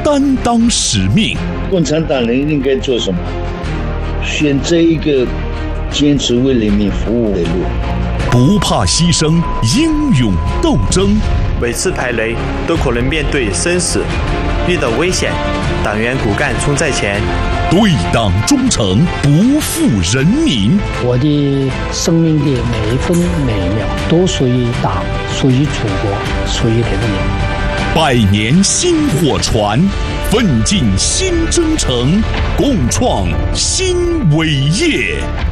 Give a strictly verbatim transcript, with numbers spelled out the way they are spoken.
担当使命。 共产党人应该做什么？选择一个坚持为人民服务的路， 不怕牺牲，英勇斗争。 每次排雷都可能面对生死，遇到危险，党员骨干冲在前， 对党忠诚，不负人民。 我的生命的每一分每一秒都属于党，属于祖国，属于人民。 百年薪火传，奋进新征程，共创新伟业。